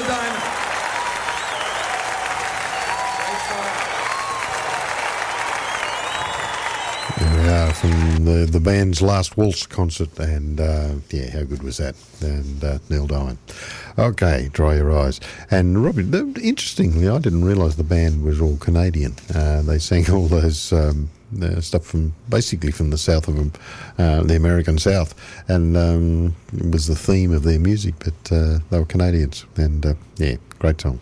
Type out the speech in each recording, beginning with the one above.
Diamond. There we are from the band's last Waltz concert, and yeah, how good was that? And Neil Diamond. Okay, dry your eyes. And Robbie, interestingly, I didn't realise the band was all Canadian. They sang all those stuff from basically from the south of them, the American South, and it was the theme of their music. But they were Canadians, and yeah, great songs.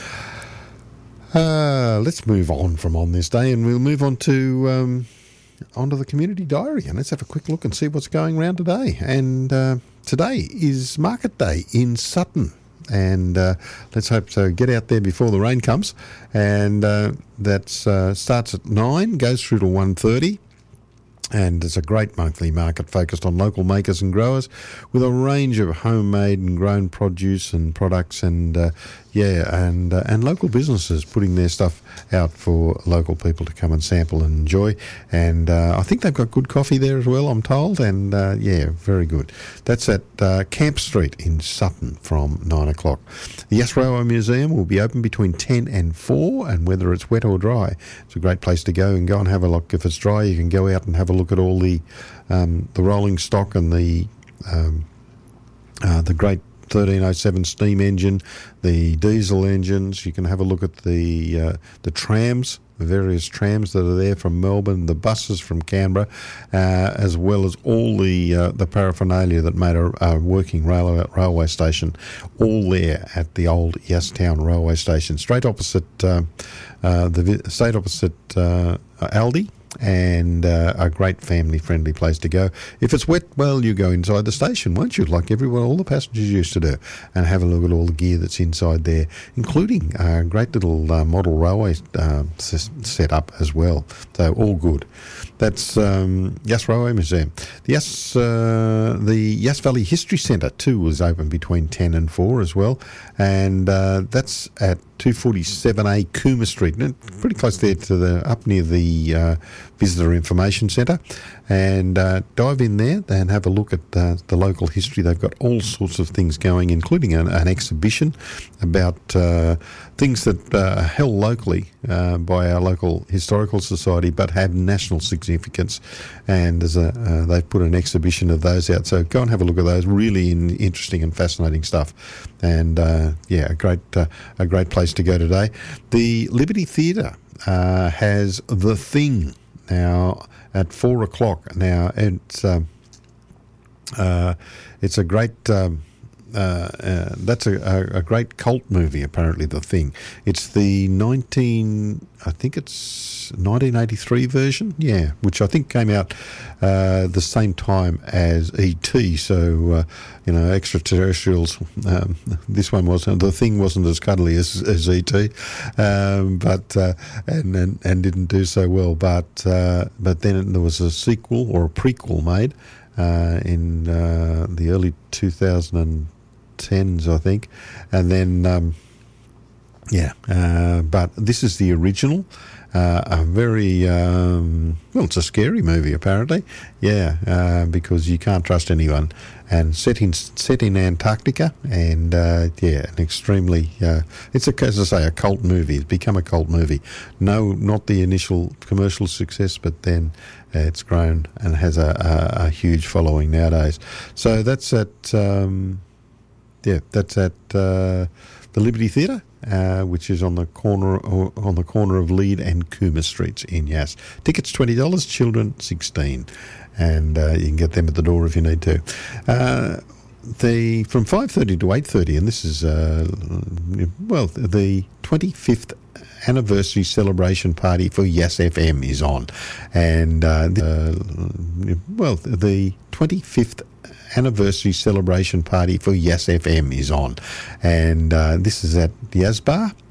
Let's move on from On This Day, and we'll move on to onto the community diary, and let's have a quick look and see what's going around today. And today is Market Day in Sutton, and let's hope to get out there before the rain comes. And that starts at 9, goes through to 1:30. And it's a great monthly market focused on local makers and growers with a range of homemade and grown produce and products, and and local businesses putting their stuff out for local people to come and sample and enjoy. And I think they've got good coffee there as well, I'm told, and yeah, very good. That's at Camp Street in Sutton from 9 o'clock. The Yasroa Museum will be open between 10 and 4, and whether it's wet or dry, it's a great place to go and have a look. If it's dry, you can go out and have a look at all the rolling stock and the great 1307 steam engine, the diesel engines. You can have a look at the trams, the various trams that are there from Melbourne, the buses from Canberra, as well as all the paraphernalia that made a working railway station, all there at the old Yastown railway station, straight opposite Aldi. And a great family-friendly place to go. If it's wet, well, you go inside the station, won't you? Like all the passengers used to do, and have a look at all the gear that's inside there, including a great little model railway set up as well. So all good. That's Yass Railway Museum. The Yass Valley History Centre too is open between 10 and 4 as well, and that's at 247A Cooma Street, pretty close there to up near the Visitor Information Centre. And dive in there and have a look at the local history. They've got all sorts of things going, including an exhibition about things that are held locally by our local historical society but have national significance. And they've put an exhibition of those out. So go and have a look at those. Really interesting and fascinating stuff. And yeah, a great place to go today. The Liberty Theatre has The Thing now at 4 o'clock. Now it's a great that's a great cult movie, apparently, The Thing. It's the 1983 version, yeah, which I think came out the same time as E.T., so, extraterrestrials, this one wasn't, The Thing wasn't as cuddly as E.T., but didn't do so well, but then there was a sequel or a prequel made in the early 2010s, I think, and then but this is the original. A very it's a scary movie, apparently, because you can't trust anyone, and set in Antarctica, and an extremely it's as I say, a cult movie. It's become a cult movie. No, not the initial commercial success, but then it's grown and has a huge following nowadays. So that's at the Liberty Theatre, which is on the corner of Lead and Cooma Streets in Yass. Tickets $20, children $16, and you can get them at the door if you need to. From 5:30 to 8:30, and this is the 25th anniversary celebration party for Yass FM is on, and the 25th anniversary celebration party for Yass FM is on, and this is at the Asbar